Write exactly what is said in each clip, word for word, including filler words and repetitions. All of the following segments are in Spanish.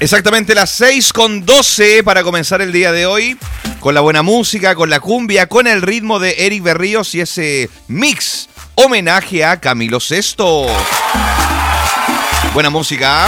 Exactamente las seis con doce para comenzar el día de hoy con la buena música, con la cumbia, con el ritmo de Eric Berríos y ese mix homenaje a Camilo Sesto. Buena música.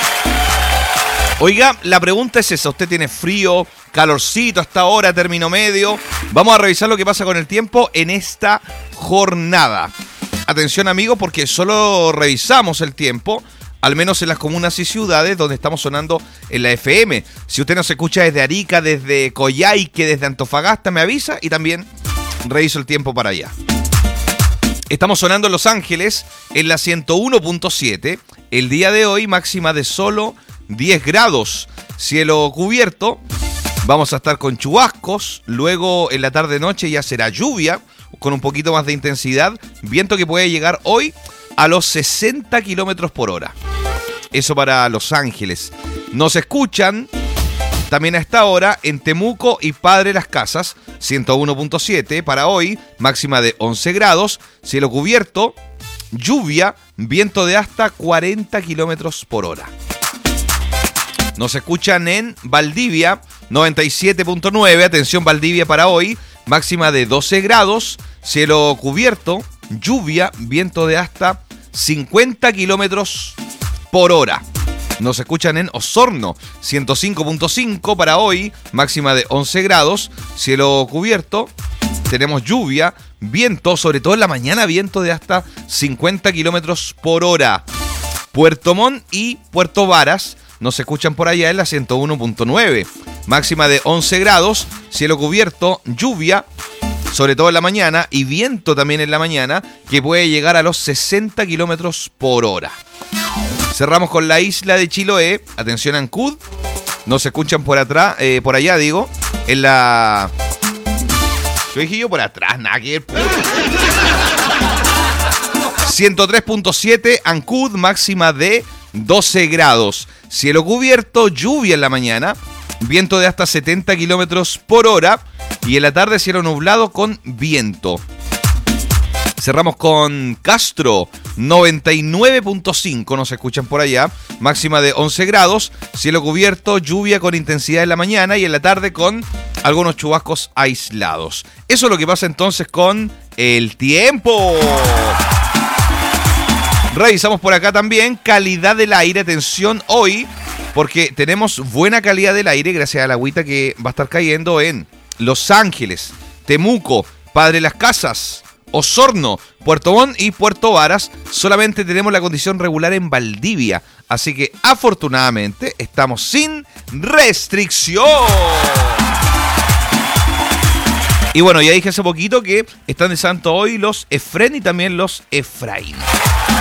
Oiga, la pregunta es esa. ¿Usted tiene frío, calorcito hasta ahora, término medio? Vamos a revisar lo que pasa con el tiempo en esta jornada. Atención, amigos, porque solo revisamos el tiempo, al menos en las comunas y ciudades donde estamos sonando en la F M. Si usted nos escucha desde Arica, desde Coyhaique, desde Antofagasta, me avisa y también reviso el tiempo para allá. Estamos sonando en Los Ángeles en la ciento uno punto siete. El día de hoy máxima de solo diez grados. Cielo cubierto. Vamos a estar con chubascos. Luego en la tarde-noche ya será lluvia con un poquito más de intensidad. Viento que puede llegar hoy a los sesenta kilómetros por hora. Eso para Los Ángeles. Nos escuchan también a esta hora en Temuco y Padre Las Casas, ciento uno punto siete para hoy, máxima de once grados, cielo cubierto, lluvia, viento de hasta cuarenta kilómetros por hora. Nos escuchan en Valdivia, noventa y siete punto nueve, atención Valdivia para hoy, máxima de doce grados, cielo cubierto, lluvia, viento de hasta cincuenta kilómetros por hora. Nos escuchan en Osorno, ciento cinco punto cinco para hoy, máxima de once grados, cielo cubierto, tenemos lluvia, viento, sobre todo en la mañana, viento de hasta cincuenta kilómetros por hora. Puerto Montt y Puerto Varas nos escuchan por allá en la ciento uno punto nueve, máxima de once grados, cielo cubierto, lluvia, sobre todo en la mañana, y viento también en la mañana, que puede llegar a los sesenta kilómetros por hora. Cerramos con la isla de Chiloé, atención Ancud, nos escuchan por atrás, eh, por allá digo, en la... Yo dije yo por atrás, nada que ver. ciento tres punto siete, Ancud, máxima de doce grados, cielo cubierto, lluvia en la mañana, viento de hasta setenta kilómetros por hora, y en la tarde cielo nublado con viento. Cerramos con Castro, noventa y nueve punto cinco, nos escuchan por allá, máxima de once grados, cielo cubierto, lluvia con intensidad en la mañana y en la tarde con algunos chubascos aislados. Eso es lo que pasa entonces con el tiempo. Revisamos por acá también calidad del aire, atención hoy, porque tenemos buena calidad del aire gracias a la agüita que va a estar cayendo en Los Ángeles, Temuco, Padre Las Casas, Osorno, Puerto Montt y Puerto Varas. Solamente tenemos la condición regular en Valdivia, así que afortunadamente estamos sin restricción. Y bueno, ya dije hace poquito que están de santo hoy los Efrén y también los Efraín.